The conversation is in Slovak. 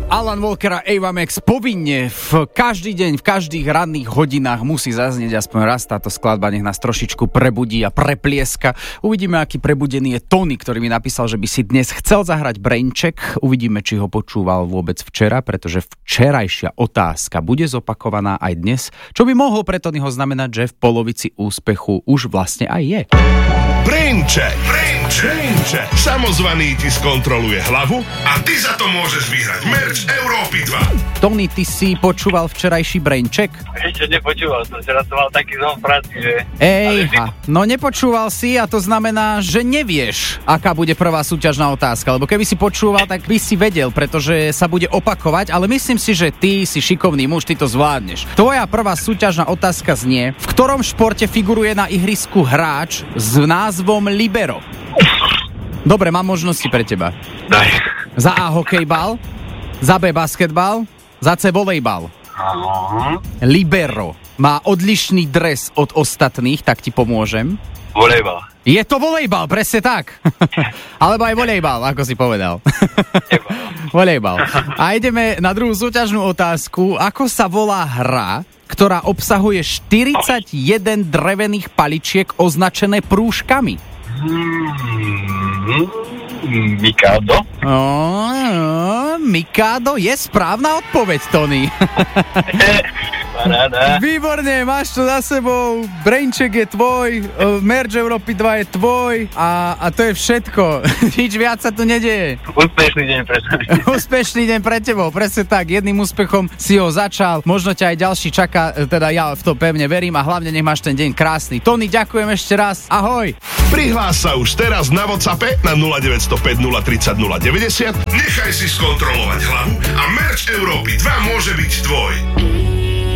Alan Walker a Ava Max povinne každý deň, v každých ranných hodinách musí zaznieť aspoň raz táto skladba, nech nás trošičku prebudí a preplieska. Uvidíme, aký prebudený je Tony, ktorý mi napísal, že by si dnes chcel zahrať Braincheck. Uvidíme, či ho počúval vôbec včera, pretože včerajšia otázka bude zopakovaná aj dnes, čo by mohlo pre Tonyho znamenať, že v polovici úspechu už vlastne aj je. Braincheck. Samozvaný ti skontroluje hlavu a ty za to môžeš vyhrať merch Európy 2. Tony, ty si počúval včerajší Braincheck? Ešte nepočúval som, včera som mal taký zón v práci, že... No nepočúval si a to znamená, že nevieš, aká bude prvá súťažná otázka, lebo keby si počúval, tak by si vedel, pretože sa bude opakovať, ale myslím si, že ty si šikovný muž, ty to zvládneš. Tvoja prvá súťažná otázka znie, v ktorom športe figuruje na ihrisku hráč s názvom Libero? Dobre, mám možnosti pre teba. Daj. Za A hokejbal, za B basketbal, za C volejbal. Libero má odlišný dres od ostatných, tak ti pomôžem. Volejbal. Je to volejbal, presne tak. Alebo aj volejbal, ako si povedal. Volejbal. A ideme na druhú súťažnú otázku. Ako sa volá hra, ktorá obsahuje 41 drevených paličiek označené prúžkami? Mikado? Mikado je správna odpoveď, Tony. Paráda. Výborne, máš to za sebou. Braincheck je tvoj, merch Európy 2 je tvoj a to je všetko. Nič viac sa tu nedeje. Úspešný deň pre teba. Úspešný deň pre tebou, presne tak. Jedným úspechom si ho začal. Možno ťa aj ďalší čaká, teda ja v to pevne verím a hlavne nech máš ten deň krásny. Tony, ďakujem ešte raz. Ahoj. Prihlás sa už teraz na WhatsAppe na 0905 030 090. Nechaj si skontrolovať hlavu a merch Európy 2 môže byť tvoj.